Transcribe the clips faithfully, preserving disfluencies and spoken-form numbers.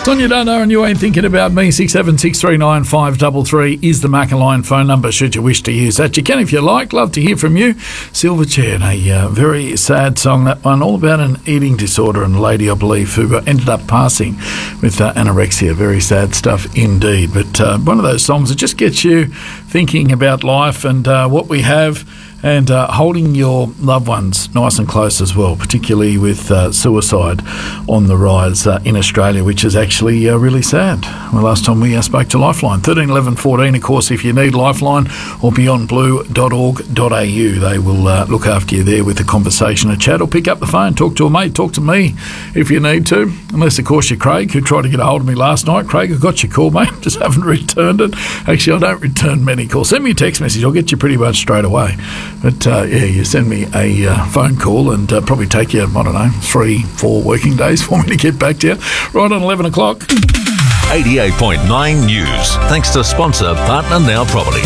Ton you don't know and you ain't thinking about me. six seven six three nine five three three is the Maccaline phone number should you wish to use that. You can if you like. Love to hear from you. Silverchair, a uh, very sad song, that one, all about an eating disorder and a lady, I believe, who ended up passing with uh, anorexia. Very sad stuff indeed. But uh, one of those songs that just gets you thinking about life and uh, what we have, and uh, holding your loved ones nice and close as well, particularly with uh, suicide on the rise uh, in Australia, which is actually uh, really sad. Well, last time we uh, spoke to Lifeline, thirteen eleven fourteen, of course, if you need Lifeline, or beyond blue dot org dot a u. They will uh, look after you there with a conversation, a chat, or pick up the phone, talk to a mate, talk to me if you need to. Unless, of course, you're Craig, who tried to get a hold of me last night. Craig, I got your call, mate, just haven't returned it. Actually, I don't return many calls. Send me a text message, I'll get you pretty much straight away. But, uh, yeah, you send me a uh, phone call and uh, probably take you, I don't know, three, four working days for me to get back to you. Right on eleven o'clock. eighty-eight point nine News. Thanks to sponsor Partner Now Property.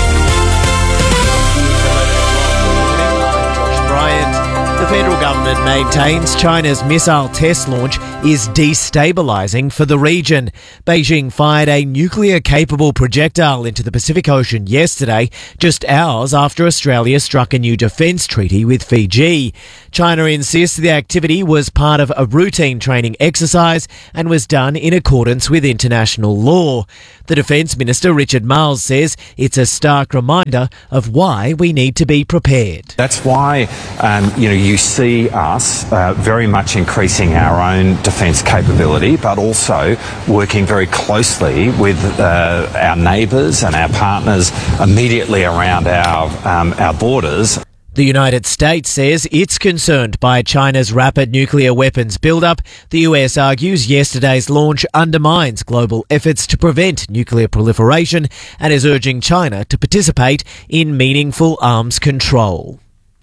The federal government maintains China's missile test launch is destabilising for the region. Beijing fired a nuclear-capable projectile into the Pacific Ocean yesterday, just hours after Australia struck a new defence treaty with Fiji. China insists the activity was part of a routine training exercise and was done in accordance with international law. The Defence Minister, Richard Marles, says it's a stark reminder of why we need to be prepared. That's why, um, you know, you see us uh, very much increasing our own defence capability, but also working very closely with uh, our neighbours and our partners immediately around our um, our borders. The United States says it's concerned by China's rapid nuclear weapons buildup. The U S argues yesterday's launch undermines global efforts to prevent nuclear proliferation and is urging China to participate in meaningful arms control.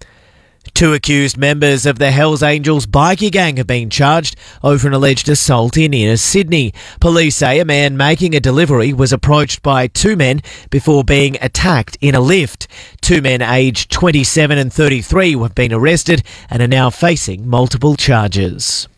Two accused members of the Hells Angels bikie gang have been charged over an alleged assault in inner Sydney. Police say a man making a delivery was approached by two men before being attacked in a lift. Two men aged twenty-seven and thirty-three have been arrested and are now facing multiple charges.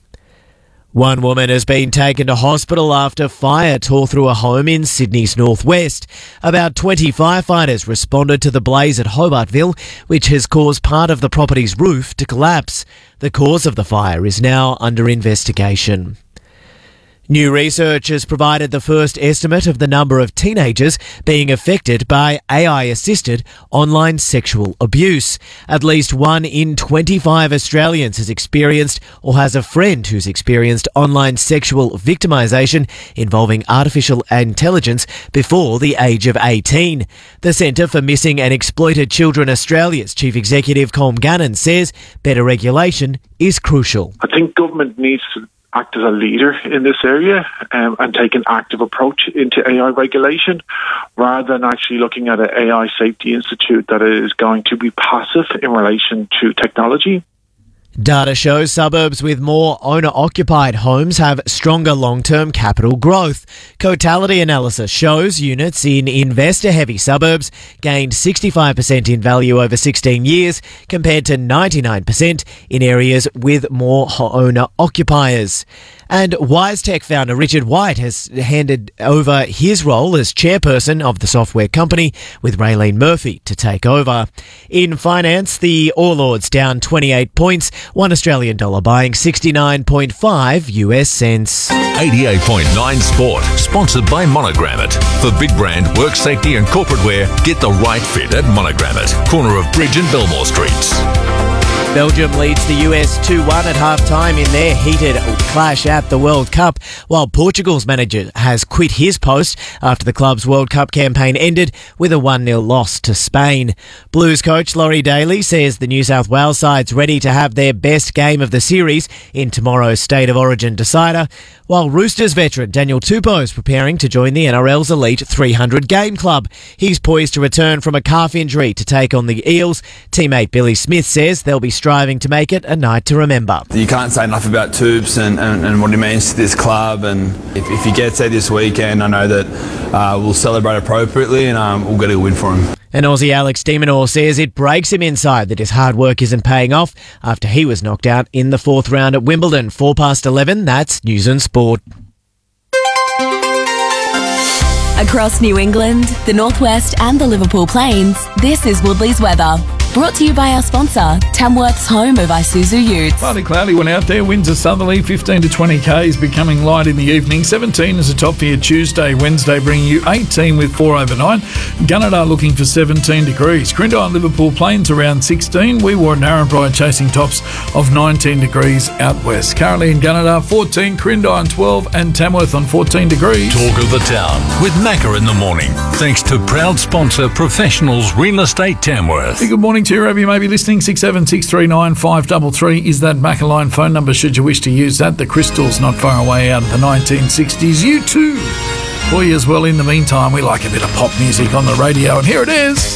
One woman has been taken to hospital after fire tore through a home in Sydney's northwest. About twenty firefighters responded to the blaze at Hobartville, which has caused part of the property's roof to collapse. The cause of the fire is now under investigation. New research has provided the first estimate of the number of teenagers being affected by A I-assisted online sexual abuse. At least one in twenty-five Australians has experienced or has a friend who's experienced online sexual victimisation involving artificial intelligence before the age of eighteen. The Centre for Missing and Exploited Children Australia's Chief Executive Colm Gannon says better regulation is crucial. I think government needs to act as a leader in this area um, and take an active approach into A I regulation rather than actually looking at an A I safety institute that is going to be passive in relation to technology. Data shows suburbs with more owner-occupied homes have stronger long-term capital growth. Cotality analysis shows units in investor-heavy suburbs gained sixty-five percent in value over sixteen years compared to ninety-nine percent in areas with more owner-occupiers. And WiseTech founder Richard White has handed over his role as chairperson of the software company with Raylene Murphy to take over. In finance, the All Ords down twenty-eight points, one Australian dollar buying sixty-nine point five U S cents. eighty-eight point nine Sport, sponsored by Monogrammet. For big brand, work safety and corporate wear, get the right fit at Monogrammet, corner of Bridge and Belmore Streets. Belgium leads the U S two one at half-time in their heated clash at the World Cup, while Portugal's manager has quit his post after the club's World Cup campaign ended with a one nil loss to Spain. Blues coach Laurie Daly says the New South Wales side's ready to have their best game of the series in tomorrow's State of Origin decider, while Roosters veteran Daniel Tupou is preparing to join the N R L's elite three hundred game club. He's poised to return from a calf injury to take on the Eels. Teammate Billy Smith says they'll be striving to make it a night to remember. You can't say enough about Tubes and, and, and what he means to this club, and if, if he gets there this weekend, I know that uh, we'll celebrate appropriately and um, we'll get a win for him. And Aussie Alex de Minaur says it breaks him inside that his hard work isn't paying off after he was knocked out in the fourth round at Wimbledon. Four past eleven, that's News and Sport. Across New England, the Northwest and the Liverpool Plains, this is Woodley's weather. Brought to you by our sponsor, Tamworth's home of Isuzu Utes. Partly cloudy one out there. Winds are southerly, fifteen to twenty k's, becoming light in the evening. seventeen is a top for your Tuesday. Wednesday bringing you eighteen with four overnight. Gunnedah looking for seventeen degrees. Crindai and Liverpool Plains around sixteen. We were at Narrabri chasing tops of nineteen degrees out west. Currently in Gunnedah, fourteen, Crindai on twelve, and Tamworth on fourteen degrees. Talk of the town with Macca in the morning. Thanks to proud sponsor Professionals Real Estate Tamworth. Hey, good morning to you, wherever you may be listening. six seven six three nine five three three is that Macca phone number should you wish to use that. The Crystal's not far away out of the nineteen sixties. You too. For you as well. In the meantime, we like a bit of pop music on the radio, and here it is.